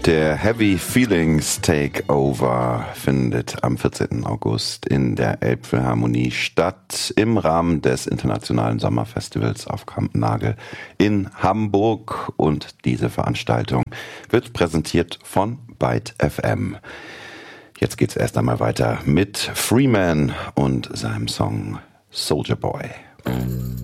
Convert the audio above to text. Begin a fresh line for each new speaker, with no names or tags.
Der Heavy Feelings Takeover findet am 14. August in der Elbphilharmonie statt im Rahmen des Internationalen Sommerfestivals auf Kampnagel in Hamburg. Und diese Veranstaltung wird präsentiert von Byte FM. Jetzt geht's erst einmal weiter mit Freeman und seinem Song Soldier Boy.